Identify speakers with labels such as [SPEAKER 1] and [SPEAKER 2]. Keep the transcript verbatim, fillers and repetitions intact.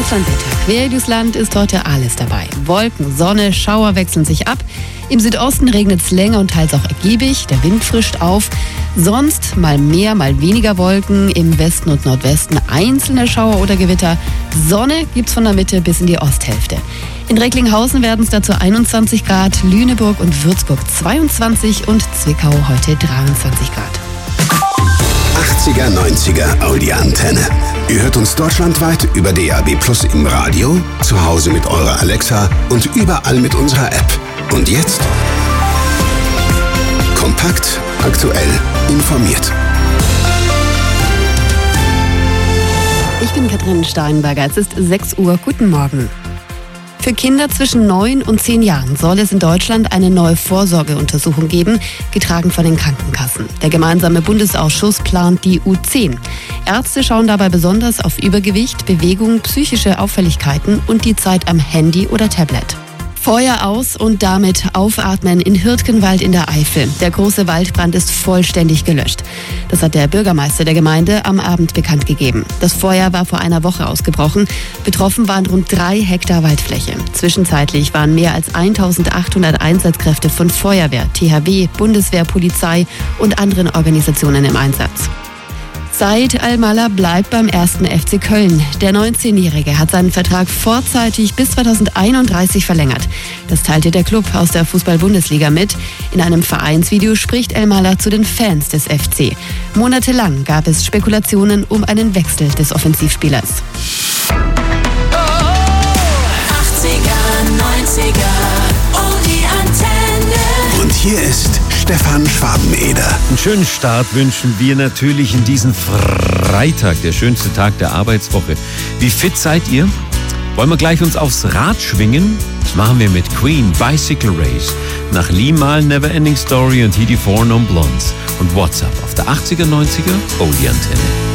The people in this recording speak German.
[SPEAKER 1] Deutschlandwetter. Quer durchs Land ist heute alles dabei. Wolken, Sonne, Schauer wechseln sich ab. Im Südosten regnet es länger und teils auch ergiebig. Der Wind frischt auf. Sonst mal mehr, mal weniger Wolken. Im Westen und Nordwesten einzelne Schauer oder Gewitter. Sonne gibt's von der Mitte bis in die Osthälfte. In Recklinghausen werden es dazu einundzwanzig Grad, Lüneburg und Würzburg zweiundzwanzig und Zwickau heute dreiundzwanzig Grad.
[SPEAKER 2] achtziger, neunziger Audi Antenne. Ihr hört uns deutschlandweit über D A B Plus im Radio, zu Hause mit eurer Alexa und überall mit unserer App. Und jetzt kompakt, aktuell, informiert.
[SPEAKER 1] Ich bin Katrin Steinberger. Es ist sechs Uhr. Guten Morgen. Für Kinder zwischen neun und zehn Jahren soll es in Deutschland eine neue Vorsorgeuntersuchung geben, getragen von den Krankenkassen. Der gemeinsame Bundesausschuss plant die U zehn. Ärzte schauen dabei besonders auf Übergewicht, Bewegung, psychische Auffälligkeiten und die Zeit am Handy oder Tablet. Feuer aus und damit aufatmen in Hürtgenwald in der Eifel. Der große Waldbrand ist vollständig gelöscht. Das hat der Bürgermeister der Gemeinde am Abend bekannt gegeben. Das Feuer war vor einer Woche ausgebrochen. Betroffen waren rund drei Hektar Waldfläche. Zwischenzeitlich waren mehr als eintausendachthundert Einsatzkräfte von Feuerwehr, T H W, Bundeswehr, Polizei und anderen Organisationen im Einsatz. Said Al-Malla bleibt beim ersten F C Köln. Der neunzehnjährige hat seinen Vertrag vorzeitig bis zweitausendeinunddreißig verlängert. Das teilte der Club aus der Fußball-Bundesliga mit. In einem Vereinsvideo spricht Al-Malla zu den Fans des F C. Monatelang gab es Spekulationen um einen Wechsel des Offensivspielers.
[SPEAKER 3] achtziger, neunziger, oh die Antenne.
[SPEAKER 2] Und hier ist Stefan Schwabeneder.
[SPEAKER 4] Einen schönen Start wünschen wir natürlich in diesen Freitag, der schönste Tag der Arbeitswoche. Wie fit seid ihr? Wollen wir gleich uns aufs Rad schwingen? Das machen wir mit Queen, Bicycle Race. Nach Lee Mal, Neverending Story und He die Four Non Blondes. Und WhatsApp auf der achtziger, neunziger, oh die Antenne.